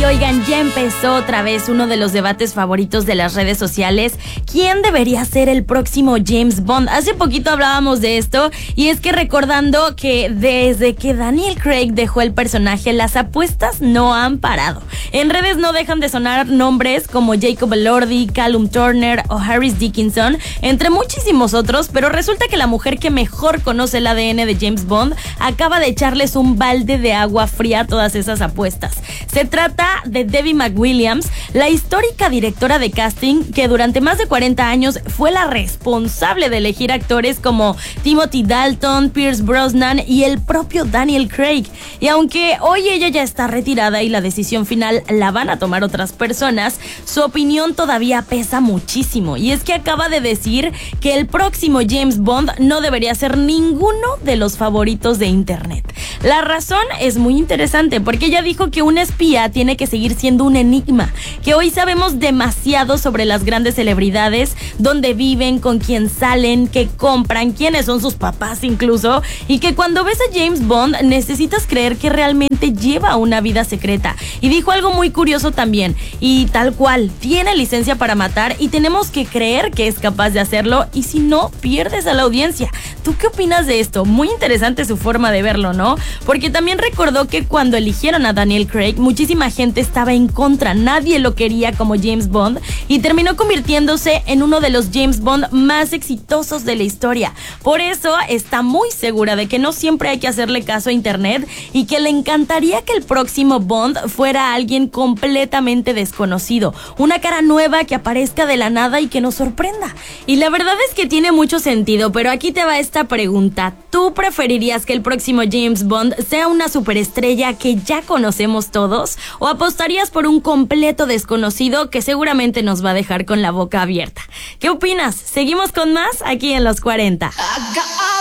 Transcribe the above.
Y oigan, ya empezó otra vez uno de los debates favoritos de las redes sociales. ¿Quién debería ser el próximo James Bond? Hace poquito hablábamos de esto y es que recordando que desde que Daniel Craig dejó el personaje, las apuestas no han parado. En redes no dejan de sonar nombres como Jacob Elordi, Callum Turner o Harris Dickinson, entre muchísimos otros, pero resulta que la mujer que mejor conoce el ADN de James Bond acaba de echarles un balde de agua fría a todas esas apuestas. Se trata de Debbie McWilliams, la histórica directora de casting que durante más de 40 años fue la responsable de elegir actores como Timothy Dalton, Pierce Brosnan y el propio Daniel Craig. Y aunque hoy ella ya está retirada y la decisión final la van a tomar otras personas, su opinión todavía pesa muchísimo. Y es que acaba de decir que el próximo James Bond no debería ser ninguno de los favoritos de internet. La razón es muy interesante porque ella dijo que un espía tiene que seguir siendo un enigma, que hoy sabemos demasiado sobre las grandes celebridades, dónde viven, con quién salen, qué compran, quiénes son sus papás incluso, y que cuando ves a James Bond necesitas creer que realmente lleva una vida secreta. Y dijo algo muy curioso también, y tal cual, tiene licencia para matar y tenemos que creer que es capaz de hacerlo, y si no, pierdes a la audiencia. ¿Tú qué opinas de esto? Muy interesante su forma de verlo, ¿no? Porque también recordó que cuando eligieron a Daniel Craig, muchísima gente estaba en contra, nadie lo quería como James Bond y terminó convirtiéndose en uno de los James Bond más exitosos de la historia. Por eso está muy segura de que no siempre hay que hacerle caso a internet y que le encantaría que el próximo Bond fuera alguien completamente desconocido, una cara nueva que aparezca de la nada y que nos sorprenda. Y la verdad es que tiene mucho sentido, pero aquí te va esta pregunta. ¿Tú preferirías que el próximo James Bond sea una superestrella que ya conocemos todos o apostarías por un completo desconocido que seguramente nos va a dejar con la boca abierta? ¿Qué opinas? ¿Seguimos con más aquí en Los 40?